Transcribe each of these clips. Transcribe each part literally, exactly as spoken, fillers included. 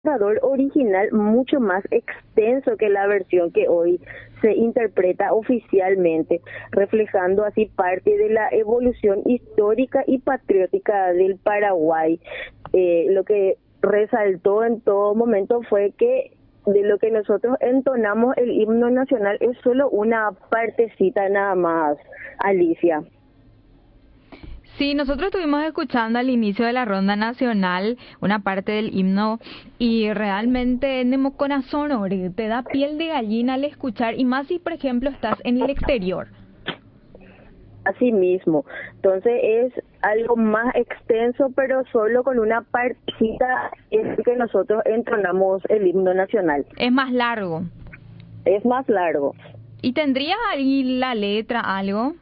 borrador original mucho más extenso que la versión que hoy se interpreta oficialmente, reflejando así parte de la evolución histórica y patriótica del Paraguay. Eh, lo que resaltó en todo momento fue que de lo que nosotros entonamos el himno nacional es solo una partecita nada más, Alicia. Sí, nosotros estuvimos escuchando al inicio de la ronda nacional una parte del himno y realmente Nemo corazón, te da piel de gallina al escuchar, y más si por ejemplo estás en el exterior. Así mismo, entonces es algo más extenso, pero solo con una partecita es que nosotros entonamos el himno nacional. Es más largo. Es más largo. ¿Y tendría ahí la letra algo?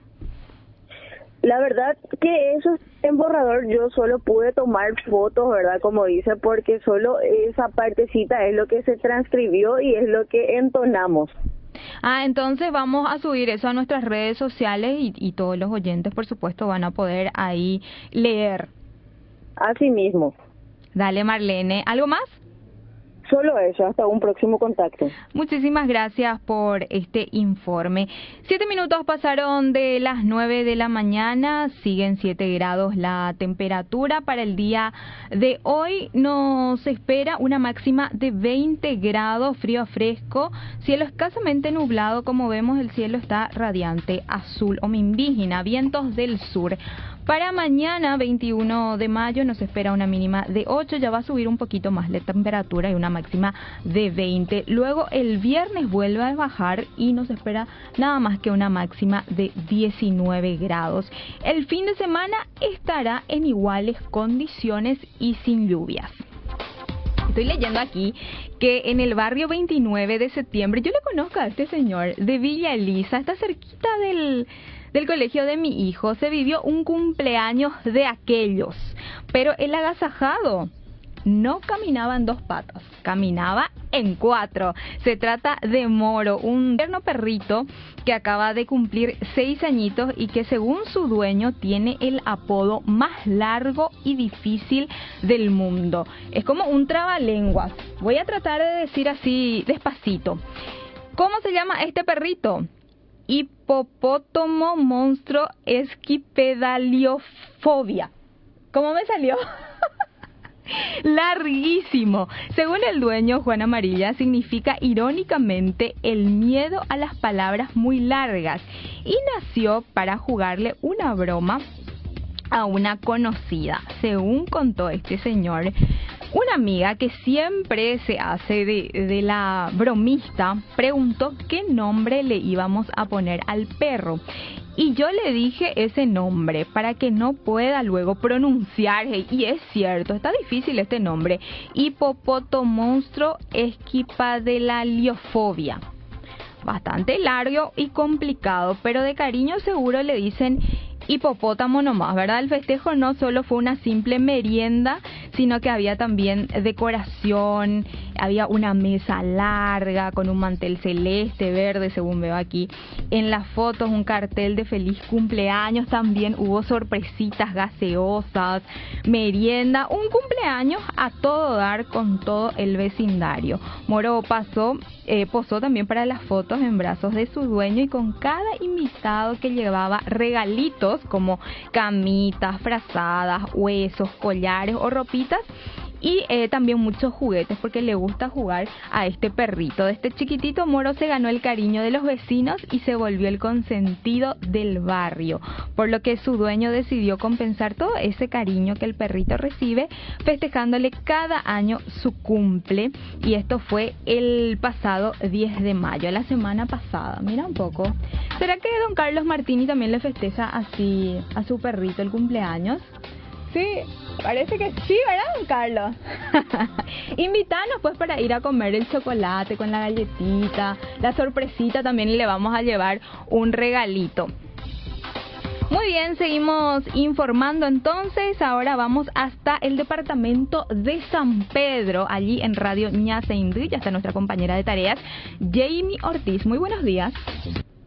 La verdad que eso en borrador yo solo pude tomar fotos, ¿verdad? Como dice, porque solo esa partecita es lo que se transcribió y es lo que entonamos. Ah, entonces vamos a subir eso a nuestras redes sociales y, y todos los oyentes, por supuesto, van a poder ahí leer. Así mismo. Dale, Marlene. ¿Algo más? Solo eso, hasta un próximo contacto. Muchísimas gracias por este informe. Siete minutos pasaron de las nueve de la mañana, siguen siete grados la temperatura. Para el día de hoy nos espera una máxima de veinte grados, frío a fresco, cielo escasamente nublado, como vemos el cielo está radiante azul o mimbígena, vientos del sur. Para mañana, veintiuno de mayo, nos espera una mínima de ocho, ya va a subir un poquito más la temperatura y una máxima de veinte. Luego el viernes vuelve a bajar y nos espera nada más que una máxima de diecinueve grados. El fin de semana estará en iguales condiciones y sin lluvias. Estoy leyendo aquí que en el barrio veintinueve de septiembre, yo le conozco a este señor de Villa Elisa, está cerquita del... del colegio de mi hijo, se vivió un cumpleaños de aquellos, pero el agasajado no caminaba en dos patas, caminaba en cuatro. Se trata de Moro, un tierno perrito que acaba de cumplir seis añitos y que según su dueño tiene el apodo más largo y difícil del mundo. Es como un trabalenguas. Voy a tratar de decir así despacito. ¿Cómo se llama este perrito? Hipopótamo monstruo esquipedaliofobia. ¿Cómo me salió? Larguísimo. Según el dueño, Juan Amarilla significa irónicamente el miedo a las palabras muy largas y nació para jugarle una broma a una conocida. Según contó este señor, una amiga que siempre se hace de, de la bromista preguntó qué nombre le íbamos a poner al perro. Y yo le dije ese nombre para que no pueda luego pronunciarse. Y es cierto, está difícil este nombre. Hipopótamo esquipadaliofobia. Bastante largo y complicado, pero de cariño seguro le dicen hipopótamo nomás, ¿verdad? El festejo no solo fue una simple merienda, sino que había también decoración, había una mesa larga con un mantel celeste, verde, según veo aquí en las fotos, un cartel de feliz cumpleaños, también hubo sorpresitas gaseosas, merienda, un cumpleaños a todo dar con todo el vecindario. Moro pasó, eh, posó también para las fotos en brazos de su dueño y con cada invitado que llevaba regalitos como camitas, frazadas, huesos, collares o ropitas. Y eh, también muchos juguetes porque le gusta jugar a este perrito. De este chiquitito Moro se ganó el cariño de los vecinos y se volvió el consentido del barrio, por lo que su dueño decidió compensar todo ese cariño que el perrito recibe festejándole cada año su cumple, y esto fue el pasado diez de mayo, la semana pasada. Mira un poco, ¿será que don Carlos Martini también le festeja así a su perrito el cumpleaños? Sí, parece que sí, ¿verdad, don Carlos? Invítanos pues para ir a comer el chocolate con la galletita, la sorpresita, también le vamos a llevar un regalito. Muy bien, seguimos informando entonces. Ahora vamos hasta el departamento de San Pedro, allí en Radio Ñaseindú. Ya está nuestra compañera de tareas, Jamie Ortiz. Muy buenos días.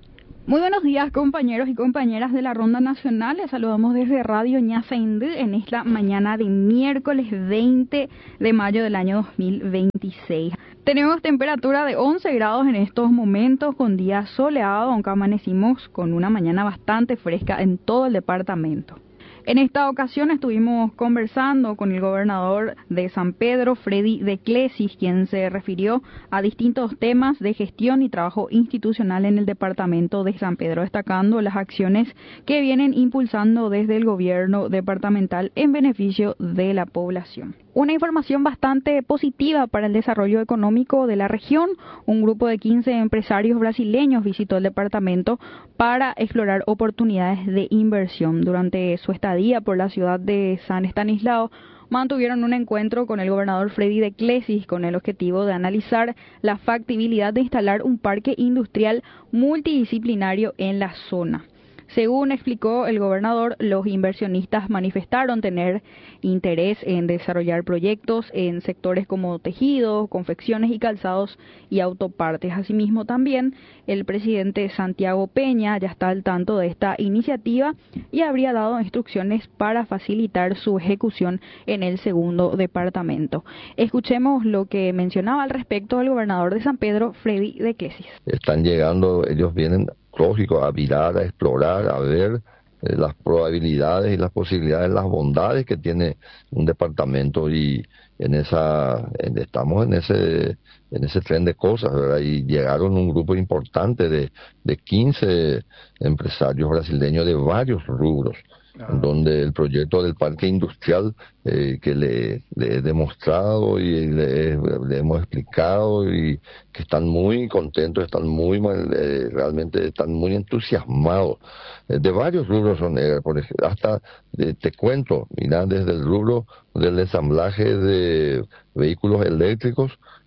Muy buenos días, compañeros y compañeras de la Ronda Nacional. Les saludamos desde Radio Ñasaindú en esta mañana de miércoles veinte de mayo del año dos mil veintiséis. Tenemos temperatura de once grados en estos momentos, con día soleado, aunque amanecimos con una mañana bastante fresca en todo el departamento. En esta ocasión estuvimos conversando con el gobernador de San Pedro, Freddy de Clesis, quien se refirió a distintos temas de gestión y trabajo institucional en el departamento de San Pedro, destacando las acciones que vienen impulsando desde el gobierno departamental en beneficio de la población. Una información bastante positiva para el desarrollo económico de la región. Un grupo de quince empresarios brasileños visitó el departamento para explorar oportunidades de inversión. Durante su estadía por la ciudad de San Estanislao, mantuvieron un encuentro con el gobernador Freddy de Clesis con el objetivo de analizar la factibilidad de instalar un parque industrial multidisciplinario en la zona. Según explicó el gobernador, los inversionistas manifestaron tener interés en desarrollar proyectos en sectores como tejidos, confecciones y calzados y autopartes. Asimismo, también el presidente Santiago Peña ya está al tanto de esta iniciativa y habría dado instrucciones para facilitar su ejecución en el segundo departamento. Escuchemos lo que mencionaba al respecto el gobernador de San Pedro, Freddy de Clesis. Están llegando, ellos vienen, lógico, a mirar, a explorar, a ver eh, las probabilidades y las posibilidades, las bondades que tiene un departamento, y en esa en, estamos en ese en ese tren de cosas, ¿verdad? Y llegaron un grupo importante de, de quince empresarios brasileños de varios rubros, ah. donde el proyecto del parque industrial eh, que le, le he demostrado y le, le hemos explicado, y que están muy contentos, están muy eh, realmente están muy entusiasmados. Eh, de varios rubros son, eh, por ejemplo, hasta eh, te cuento, mira, desde el rubro del ensamblaje de vehículos eléctricos,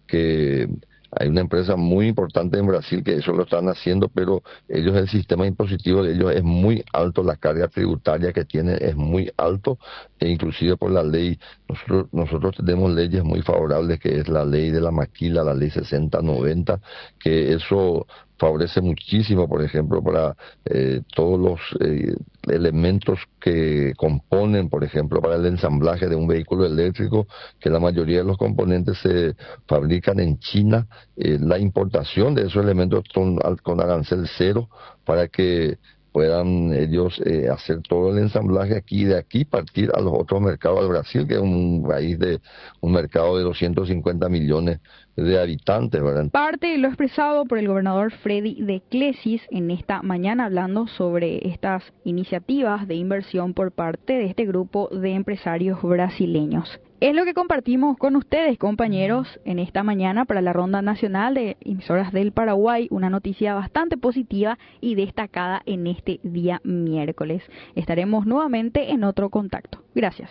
que hay una empresa muy importante en Brasil que eso lo están haciendo, pero ellos, el sistema impositivo de ellos es muy alto, la carga tributaria que tienen es muy alto, e inclusive por la ley, nosotros nosotros tenemos leyes muy favorables, que es la ley de la maquila, la ley sesenta noventa, que eso favorece muchísimo, por ejemplo, para eh, todos los eh, elementos que componen, por ejemplo, para el ensamblaje de un vehículo eléctrico, que la mayoría de los componentes se fabrican en China. Eh, la importación de esos elementos son con arancel cero, para que puedan ellos eh, hacer todo el ensamblaje aquí, de aquí partir a los otros mercados, al Brasil, que es un país de un mercado de doscientos cincuenta millones de habitantes, ¿verdad? Parte de lo expresado por el gobernador Freddy de Clesis en esta mañana, hablando sobre estas iniciativas de inversión por parte de este grupo de empresarios brasileños. Es lo que compartimos con ustedes, compañeros, en esta mañana para la Ronda Nacional de Emisoras del Paraguay. Una noticia bastante positiva y destacada en este día miércoles. Estaremos nuevamente en otro contacto. Gracias.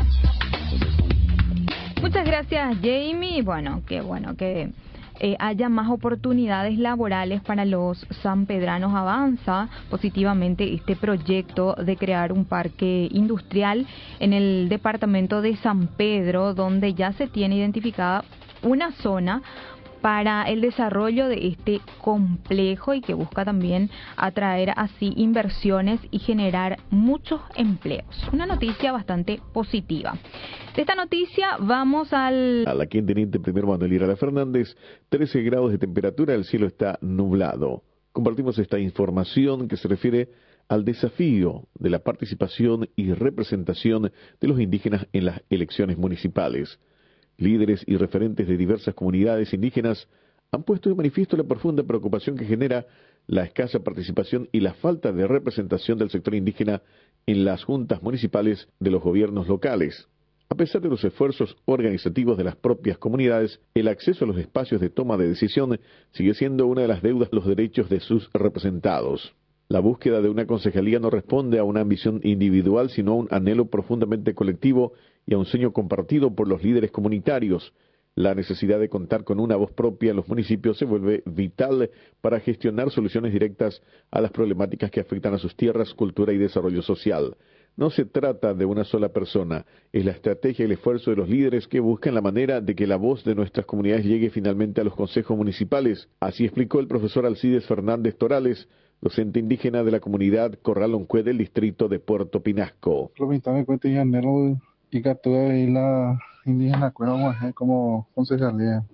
Muchas gracias, Jamie. Bueno, qué bueno que eh, haya más oportunidades laborales para los sanpedranos. Avanza positivamente este proyecto de crear un parque industrial en el departamento de San Pedro, donde ya se tiene identificada una zona para el desarrollo de este complejo, y que busca también atraer así inversiones y generar muchos empleos. Una noticia bastante positiva. De esta noticia vamos al... A la quien teniente primero Manuel Irala Fernández, trece grados de temperatura, el cielo está nublado. Compartimos esta información que se refiere al desafío de la participación y representación de los indígenas en las elecciones municipales. Líderes y referentes de diversas comunidades indígenas han puesto de manifiesto la profunda preocupación que genera la escasa participación y la falta de representación del sector indígena en las juntas municipales de los gobiernos locales. A pesar de los esfuerzos organizativos de las propias comunidades, el acceso a los espacios de toma de decisión sigue siendo una de las deudas de los derechos de sus representados. La búsqueda de una concejalía no responde a una ambición individual, sino a un anhelo profundamente colectivo y a un sueño compartido por los líderes comunitarios. La necesidad de contar con una voz propia en los municipios se vuelve vital para gestionar soluciones directas a las problemáticas que afectan a sus tierras, cultura y desarrollo social. No se trata de una sola persona, es la estrategia y el esfuerzo de los líderes que buscan la manera de que la voz de nuestras comunidades llegue finalmente a los consejos municipales. Así explicó el profesor Alcides Fernández Torales, docente indígena de la comunidad Corral Oncue del distrito de Puerto Pinasco. Indígena como concejalía.